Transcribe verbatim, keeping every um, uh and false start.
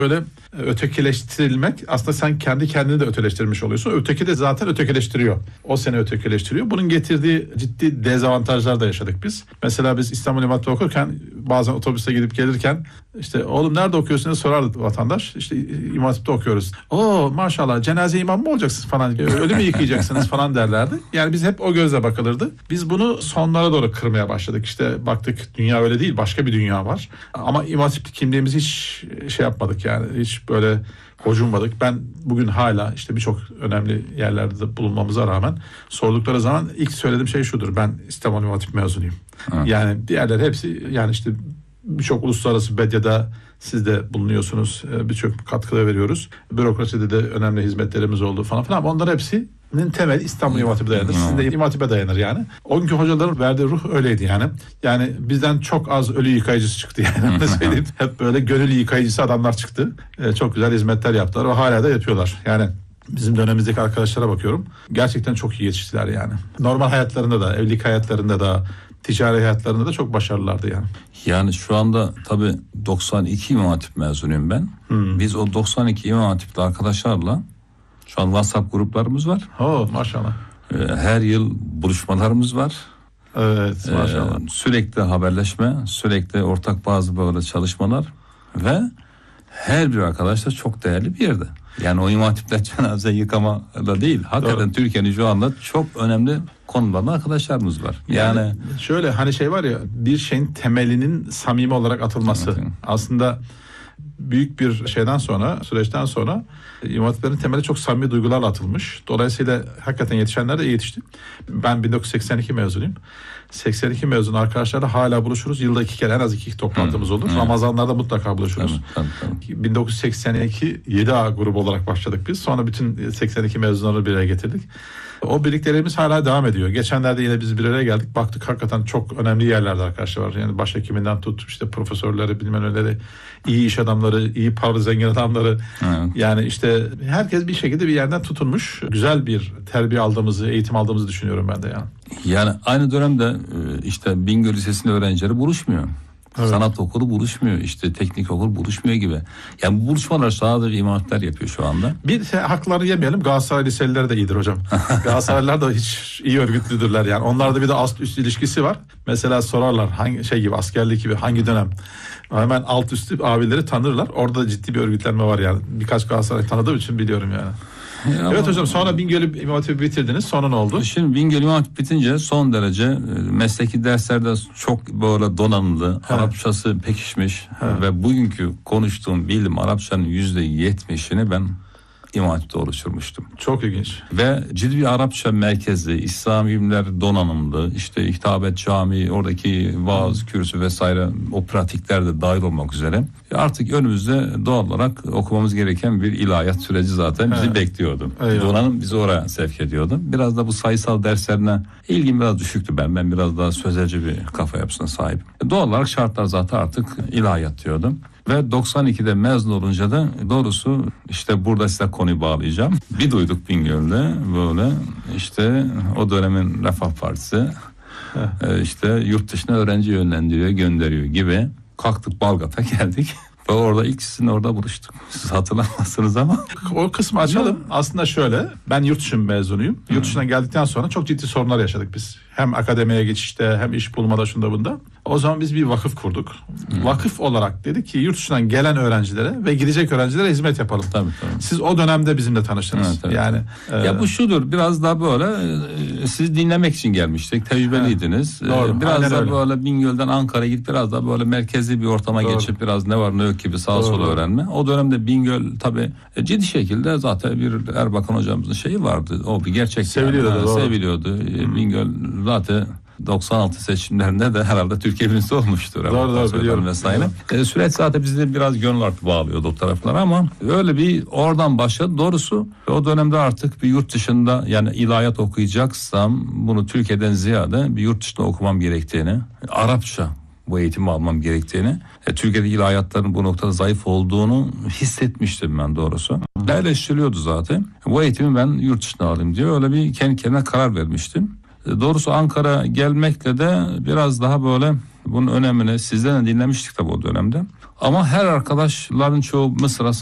Böyle ötekileştirilmek, aslında sen kendi kendini de ötekileştirmiş oluyorsun. Öteki de zaten ötekileştiriyor. O seni ötekileştiriyor. Bunun getirdiği ciddi dezavantajlar da yaşadık biz. Mesela biz İstanbul İmam Hatip'te okurken bazen otobüste gidip gelirken işte oğlum nerede okuyorsun diye sorardı vatandaş. İşte İmam Hatip'te okuyoruz. Oo maşallah cenaze imam mı olacaksınız falan. Ölü mü yıkayacaksınız falan derlerdi. Yani biz hep o gözle bakılırdı. Biz bunu sonlara doğru kırmaya başladık. İşte baktık dünya öyle değil, başka bir dünya var. Ama İmam Hatip kimliğimizi hiç şey yapmadık yani. Hiç böyle gocunmadık. Ben bugün hala işte birçok önemli yerlerde de bulunmamıza rağmen sordukları zaman ilk söylediğim şey şudur: ben İstanbul İmam Hatip mezunuyum. Evet. Yani diğerleri hepsi yani işte birçok uluslararası medyada siz de bulunuyorsunuz. Birçok katkıda veriyoruz. Bürokraside de önemli hizmetlerimiz oldu falan filan. Onlar hepsinin temeli İstanbul İmam Hatip'e dayanır. Sizin de İmam Hatip'e dayanır yani. O günkü hocaların verdiği ruh öyleydi yani. Yani bizden çok az ölü yıkayıcısı çıktı yani. Hep böyle gönüllü yıkayıcısı adamlar çıktı. Ee, çok güzel hizmetler yaptılar ve hala da yapıyorlar. Yani bizim dönemimizdeki arkadaşlara bakıyorum. Gerçekten çok iyi yetiştiler yani. Normal hayatlarında da, evlilik hayatlarında da, ticari hayatlarında da çok başarılılardı yani. Yani şu anda tabii doksan iki İmam Hatip mezunuyum ben. Hmm. Biz o doksan iki İmam Hatip'te arkadaşlarla şu an WhatsApp gruplarımız var. Oo maşallah. Ee, her yıl buluşmalarımız var. Evet maşallah. Ee, sürekli haberleşme, sürekli ortak bazı böyle çalışmalar ve her bir arkadaş da çok değerli bir yerde. Yani o İmam Hatip'te cenaze yıkama da değil. Hakikaten doğru. Türkiye'nin şu anda çok önemli konularda arkadaşlarımız var. Yani, yani şöyle hani şey var ya, bir şeyin temelinin samimi olarak atılması. Evet. Aslında büyük bir şeyden sonra, süreçten sonra İmam Hatiplerin temeli çok samimi duygularla atılmış. Dolayısıyla hakikaten yetişenler de iyi yetişti. Ben bin dokuz yüz seksen iki mezunuyum. seksen iki mezun arkadaşlarla hala buluşuruz. Yılda iki kere en az iki toplantımız olur. Hı, Ramazanlarda mutlaka buluşuruz. Tabii, tabii, tabii. bin dokuz yüz seksen iki yedi A grubu olarak başladık biz. Sonra bütün seksen iki mezunları bir araya getirdik. O birliklerimiz hala devam ediyor. Geçenlerde yine biz bir araya geldik. Baktık hakikaten çok önemli yerlerde arkadaşlar var. Yani başhekiminden tut işte profesörleri, bilmem neleri, iyi iş adamları, iyi paralı zengin adamları. Evet. Yani işte herkes bir şekilde bir yerden tutunmuş. Güzel bir terbiye aldığımızı, eğitim aldığımızı düşünüyorum ben de yani. Yani aynı dönemde işte Bingöl Lisesi'nin öğrencileri buluşmuyor. Evet. Sanat okulu buluşmuyor, işte teknik okul buluşmuyor gibi. Yani bu buluşmalar sadece İmam Hatipler yapıyor şu anda. Bir şey, haklarını yemeyelim, Galatasaray liselileri de iyidir hocam. Galatasaraylılar da hiç iyi örgütlüdürler yani. Onlarda bir de ast üst ilişkisi var. Mesela sorarlar hangi şey gibi, askerlik gibi hangi dönem. Hemen alt üstü abileri tanırlar. Orada ciddi bir örgütlenme var yani. Birkaç Galatasaray tanıdığım için biliyorum yani. Ya evet hocam, sonra Bingöl İmam Hatip'i bitirdiniz. Sonra ne oldu? Şimdi Bingöl İmam Hatip bitince son derece mesleki derslerde çok böyle donanımlı, He. Arapçası pekişmiş He. ve bugünkü konuştuğum bildiğim Arapçanın yüzde yetmişini ben İmam Hatip'te oluşturmuştum. Çok ilginç. Ve ciddi bir Arapça merkezli, İslami ilimler donanımlı, işte hitabet cami, oradaki vaaz, kürsü vesaire o pratikler de dahil olmak üzere. Artık önümüzde doğal olarak okumamız gereken bir ilahiyat süreci zaten bizi He. bekliyordu. Eyvallah. Donanım bizi oraya sevk ediyordu. Biraz da bu sayısal derslerine ilgim biraz düşüktü ben. Ben biraz daha sözelci bir kafa yapısına sahibim. Doğal olarak şartlar zaten artık ilahiyat diyordum. Ve doksan ikide mezun olunca da doğrusu işte burada size konuyu bağlayacağım. Bir duyduk Bingöl'de böyle işte o dönemin Refah Partisi e, işte yurt dışına öğrenci yönlendiriyor, gönderiyor gibi. Kalktık Balgat'a geldik. Ve orada ikisini orada buluştuk. Siz hatırlamazsınız ama. O kısmı açalım. Aslında şöyle, ben yurt dışı mezunuyum. Hmm. Yurt dışından geldikten sonra çok ciddi sorunlar yaşadık biz. Hem akademiye geçişte hem iş bulmada şunda bunda. O zaman biz bir vakıf kurduk. Hmm. Vakıf olarak dedik ki yurt dışından gelen öğrencilere ve gidecek öğrencilere hizmet yapalım. Tabii, tabii. Siz o dönemde bizimle tanıştınız. Evet, evet. Yani ya e... bu şudur, biraz daha böyle e, sizi dinlemek için gelmiştik. Tecrübeliydiniz. Doğru, biraz da öyle. Böyle Bingöl'den Ankara'ya gidip biraz daha böyle merkezi bir ortama Doğru. geçip biraz ne var ne yok gibi sağa sola öğrenme. O dönemde Bingöl tabii e, ciddi şekilde zaten bir Erbakan hocamızın şeyi vardı. O bir gerçek. Seviliyordu. Yani. Doğru. Seviliyordu. E, Bingöl zaten doksan altı seçimlerinde de herhalde Türkiye birincisi olmuştur. Doğru doğru biliyorum. Vesaire. E, süreç zaten bizi biraz gönül artı bağlıyordu o taraflara ama öyle bir oradan başladı. Doğrusu o dönemde artık bir yurt dışında yani ilahiyat okuyacaksam bunu Türkiye'den ziyade bir yurt dışında okumam gerektiğini, Arapça bu eğitimi almam gerektiğini, e, Türkiye'de ilahiyatların bu noktada zayıf olduğunu hissetmiştim ben doğrusu. Eleştiriliyordu zaten. Bu eğitimi ben yurt dışına alayım diye öyle bir kendi kendime karar vermiştim. Doğrusu Ankara gelmekle de biraz daha böyle bunun önemini sizden de dinlemiştik tabii o dönemde. Ama her arkadaşların çoğu Mısır'a